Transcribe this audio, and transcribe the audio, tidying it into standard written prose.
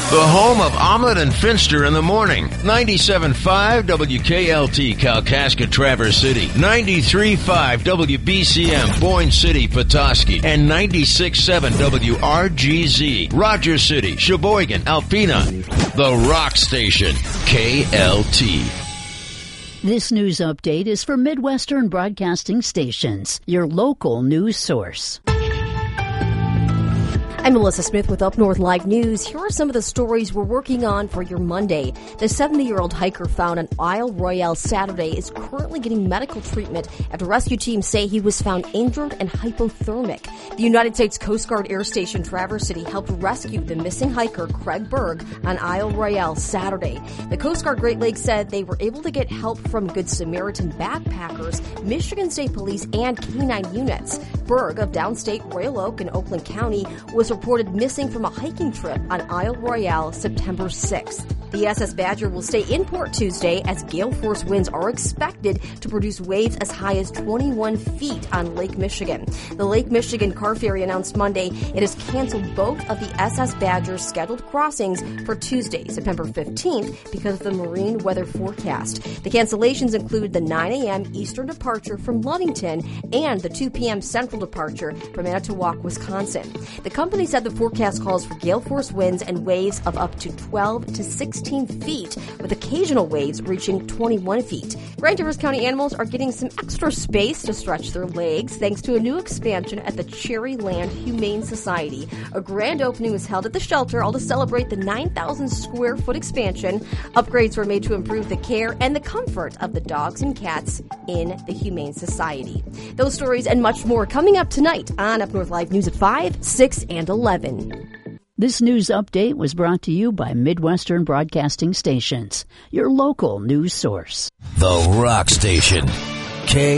The home of Omelet and Finster in the morning. 97.5 WKLT, Kalkaska, Traverse City. 93.5 WBCM, Boyne City, Petoskey. And 96.7 WRGZ, Rogers City, Sheboygan, Alpena. The Rock Station, KLT. This news update is for Midwestern Broadcasting Stations, your local news source. I'm Melissa Smith with Up North Live News. Here are some of the stories we're working on for your Monday. The 70-year-old hiker found on Isle Royale Saturday is currently getting medical treatment after rescue teams say he was found injured and hypothermic. The United States Coast Guard Air Station Traverse City helped rescue the missing hiker Craig Berg on Isle Royale Saturday. The Coast Guard Great Lakes said they were able to get help from Good Samaritan backpackers, Michigan State Police, and K-9 units. Berg of downstate Royal Oak in Oakland County was reported missing from a hiking trip on Isle Royale September 6th. The SS Badger will stay in port Tuesday as gale force winds are expected to produce waves as high as 21 feet on Lake Michigan. The Lake Michigan car ferry announced Monday it has canceled both of the SS Badger's scheduled crossings for Tuesday, September 15th, because of the marine weather forecast. The cancellations include the 9 a.m. Eastern departure from Ludington and the 2 p.m. Central departure from Manitowoc, Wisconsin. The company said the forecast calls for gale force winds and waves of up to 12 to 16 feet, with occasional waves reaching 21 feet. Grand Traverse County animals are getting some extra space to stretch their legs thanks to a new expansion at the Cherryland Humane Society. A grand opening was held at the shelter, all to celebrate the 9,000 square foot expansion. Upgrades were made to improve the care and the comfort of the dogs and cats in the Humane Society. Those stories and much more coming up tonight on Up North Live News at 5, 6, and 11. This news update was brought to you by Midwestern Broadcasting Stations, your local news source. The Rock Station,